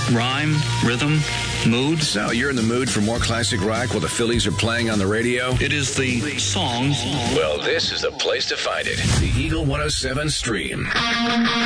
rhyme, rhythm, mood. So, you're in the mood for more classic rock while the Phillies are playing on the radio? It is the song. Well, this is the place to find it. The Eagle 107 Stream.